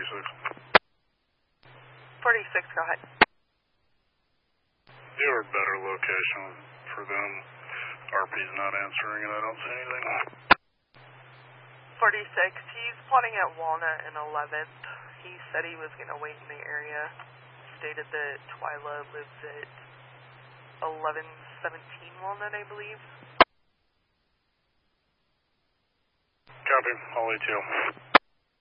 46. 46, go ahead. You have a better location for them. RP's not answering and I don't see anything. 46, he's plotting at Walnut and 11th. He said he was going to wait in the area. Stated that Twyla lives at 1117 Walnut, I believe. Copy, I'll wait you.